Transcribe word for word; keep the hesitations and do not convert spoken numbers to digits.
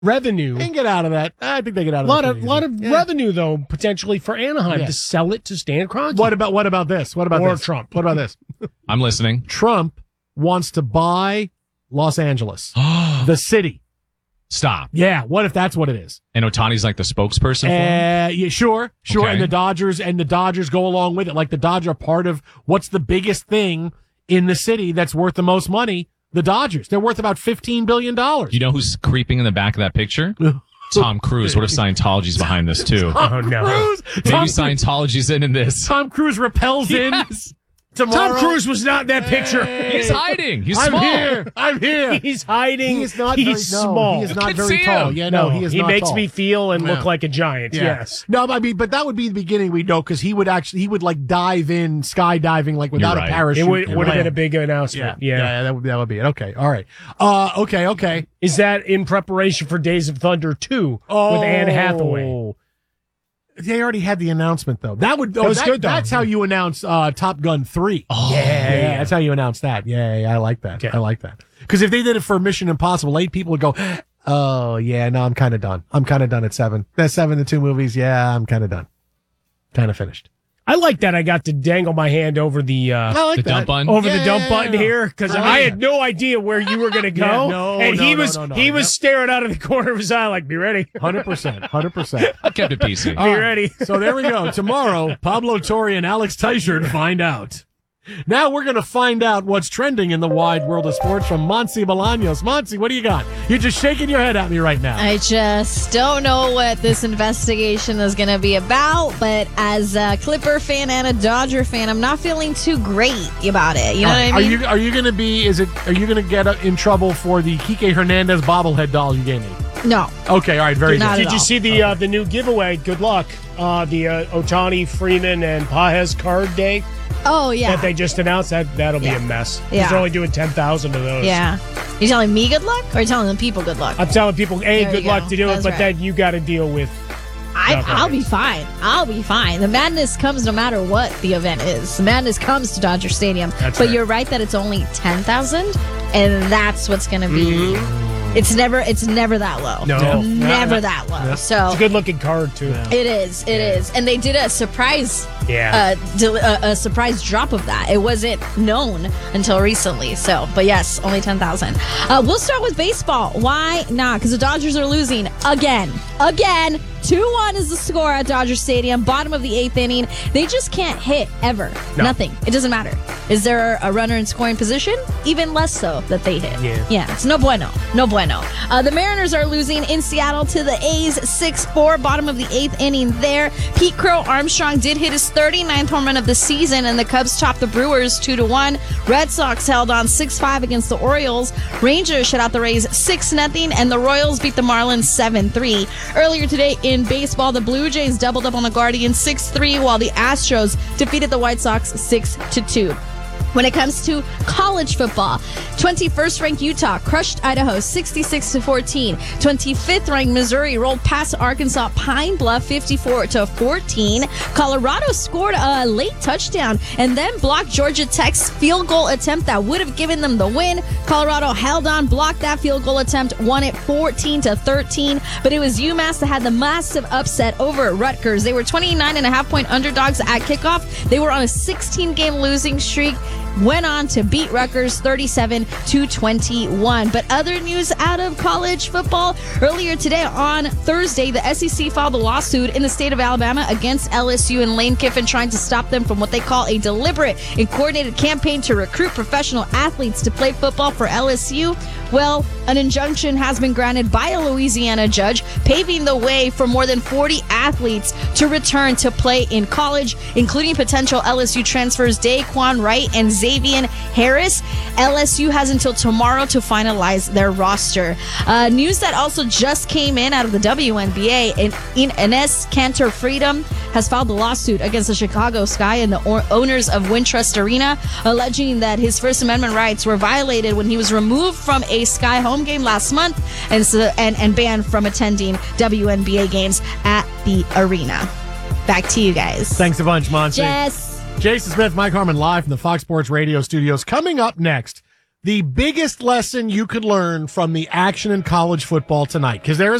revenue. They can get out of that. I think they get out of a lot that. of lot of yeah. revenue though, potentially for Anaheim Yeah. to sell it to Stan Kroenke. What about what about this? What about or this? Trump? What about this? I'm listening. Trump wants to buy Los Angeles, the city. Stop. Yeah. What if that's what it is? And Ohtani's like the spokesperson for him? Uh, yeah, sure, sure. Okay. And the Dodgers and the Dodgers go along with it. Like the Dodgers are part of what's the biggest thing in the city that's worth the most money. The Dodgers. They're worth about fifteen billion dollars. You know who's creeping in the back of that picture? Tom Cruise. What if Scientology's behind this too? Tom Oh, no. Cruise. Maybe Tom, Scientology's in in this. Tom Cruise repels Yes. in tomorrow. Tom Cruise was not in that picture. He's hiding. He's I'm small. here. I'm here. He's hiding. He is not He's very, no, small. He is You not can very see tall. him. Yeah, no, he is he not makes tall. me feel and Yeah. look like a giant. Yeah. Yes. No, I mean, but that would be the beginning. We know because he would actually he would like dive in skydiving like without You're right. a parachute. It would, and would have land. been a big Yeah, announcement. yeah, Yeah. that would that would be it. Okay, all right. Uh, okay, okay. Is that in preparation for Days of Thunder two with Anne Hathaway? They already had the announcement though. That would oh, That was that- good, though. That's how you announce uh, Top Gun three. Oh, yeah, yeah. that's how you announce that. Yeah, yeah, I like that. Yeah. I like that. Because if they did it for Mission Impossible eight, people would go, "Oh yeah, no, I'm kind of done. I'm kind of done at seven. That's seven to two movies. Yeah, I'm kind of done. Kind of finished." I like that I got to dangle my hand over the uh, I like The that. dump button? over Yeah, the dump yeah, button yeah. here because I I, like had that. no idea where you were going to go, Yeah, no, and no, he no, was no, no, he was yep. staring out of the corner of his eye like, "Be ready, be Hundred percent. Hundred percent. I kept it P C. ready." So there we go. Tomorrow, Pablo Torre and Alex Teichert find out. Now we're going to find out what's trending in the wide world of sports from Monsi Bolaños. Monsi, what do you got? You're just shaking your head at me right now. I just don't know what this investigation is going to be about, but as a Clipper fan and a Dodger fan, I'm not feeling too great about it. You know what I are mean? you are you going to be? Is it? Are you going to get in trouble for the Kike Hernandez bobblehead doll you gave me? no. Okay, all right, very Not good. at Did you all. see the uh, the new giveaway? Good luck. Uh, the uh, Ohtani, Freeman, and Pages card day Oh, yeah. that they just announced. That that'll Yeah. be a mess. 'Cause Yeah. They're only doing ten thousand of those. Yeah. You telling me good luck or are you telling the people good luck? I'm telling people, hey, There good you luck go. to do That's it, but right. then you got to deal with. I, Yeah, I'll right. be fine. I'll be fine. The madness comes no matter what the event is. The madness comes to Dodger Stadium. That's but right. you're right that it's only ten thousand, and that's what's going to be. It's never it's never that low. No. It's No. never No. that low. It's a So good looking card too. it is. It is. And they did a surprise Yeah. uh, del- a, a surprise drop of that. It wasn't known until recently. So, but yes, only ten thousand. Uh, we'll start with baseball. Why not? Because the Dodgers are losing again. Again. two one is the score at Dodger Stadium. Bottom of the eighth inning. They just can't hit ever. No. Nothing. It doesn't matter. Is there a runner in scoring position? Even less so that they hit. Yeah. Yeah. It's no bueno. No bueno. Uh, the Mariners are losing in Seattle to the A's six four. Bottom of the eighth inning there. Pete Crow Armstrong did hit his thirty-ninth home run of the season, and the Cubs topped the Brewers two to one. Red Sox held on six five against the Orioles. Rangers shut out the Rays six nothing, and the Royals beat the Marlins seven three. Earlier today in baseball, the Blue Jays doubled up on the Guardians six three, while the Astros defeated the White Sox six to two. When it comes to college football, twenty-first ranked Utah crushed Idaho sixty-six to fourteen. twenty-fifth ranked Missouri rolled past Arkansas Pine Bluff fifty-four to fourteen. Colorado scored a late touchdown and then blocked Georgia Tech's field goal attempt that would have given them the win. Colorado held on, blocked that field goal attempt, won it fourteen to thirteen, but it was UMass that had the massive upset over Rutgers. They were twenty-nine and a half point underdogs at kickoff. They were on a sixteen game losing streak. Went on to beat Rutgers thirty-seven to twenty-one. But other news out of college football. Earlier today on Thursday, the S E C filed a lawsuit in the state of Alabama against L S U and Lane Kiffin, trying to stop them from what they call a deliberate and coordinated campaign to recruit professional athletes to play football for L S U. Well, an injunction has been granted by a Louisiana judge, paving the way for more than forty athletes to return to play in college, including potential L S U transfers Daquan Wright and Xavier Harris. L S U has until tomorrow to finalize their roster. Uh, news that also just came in out of the W N B A, and Enes Kanter Freedom has filed a lawsuit against the Chicago Sky and the o- owners of Wintrust Arena, alleging that his First Amendment rights were violated when he was removed from a Sky home game last month and, so, and, and banned from attending W N B A games at the arena. Back to you guys. Thanks a bunch, Monsi. Yes. Jason Smith, Mike Harmon, live from the Fox Sports Radio studios. Coming up next, the biggest lesson you could learn from the action in college football tonight? Because there is